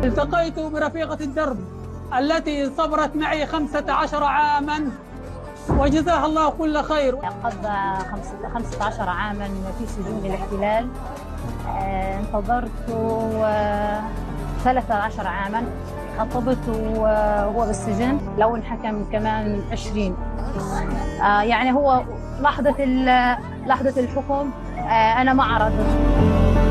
التقيت برفيقة الدرب التي صبرت معي 15 عاما وجزاها الله كل خير. قضى 15 عاما في سجون الاحتلال. انتظرت 13 عاما. خطبت وهو بالسجن، لو انحكم كمان 20. يعني هو لحظة الحكم أنا ما عرضت.